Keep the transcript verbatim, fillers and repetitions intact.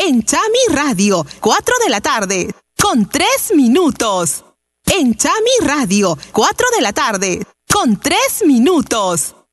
En Chami Radio, cuatro de la tarde, con tres minutos. En Chami Radio, cuatro de la tarde, con tres minutos.